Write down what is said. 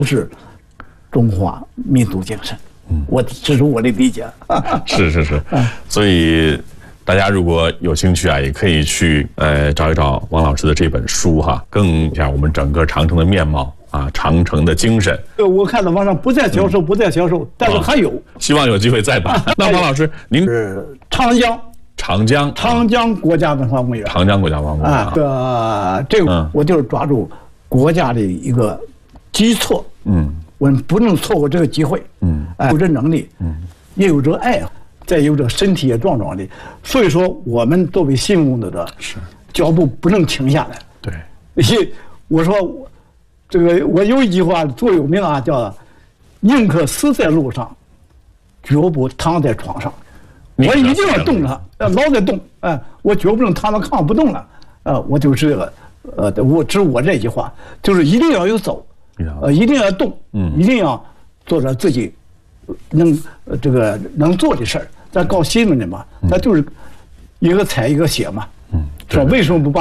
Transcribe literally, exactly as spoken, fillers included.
是中华民族精神。嗯，我这是我的理解。 是是是，所以大家如果有兴趣啊，也可以去呃找一找王老师的这本书哈，更一下我们整个长城的面貌啊，长城的精神。 我看到网上不再销售，不再销售，但是还有， 希望有机会再版。那王老师，您是长江。 长江， 长江国家文化公园， 长江国家文化公园啊，这个这个我就是抓住国家的一个基错，嗯，我们不能错过这个机会，嗯，有这能力，嗯，也有这爱，再有这身体也壮壮的，所以说我们作为新工作者，是脚步不能停下来， 对， 我说我这个我有一句话座右铭啊，叫宁可死在路上，绝不躺在床上。我一定要动了，呃，老在动，哎、呃，我绝不能躺在炕上不动了，呃，我就是这个，呃，我只我这句话，就是一定要有走，呃，一定要动，嗯，一定要做着自己能、呃、这个能做的事儿。咱搞新闻的嘛，咱就是一个踩一个写嘛，嗯，说为什么不把